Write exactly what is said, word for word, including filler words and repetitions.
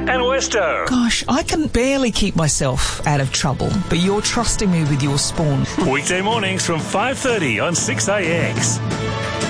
and Westo. Gosh, I can barely keep myself out of trouble, but you're trusting me with your spawn. Weekday mornings from five thirty on six A X.